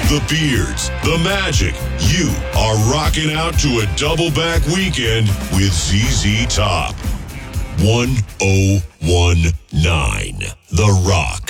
the beards, the magic. You are rocking out to a double back weekend with ZZ Top. 1019 The Rock.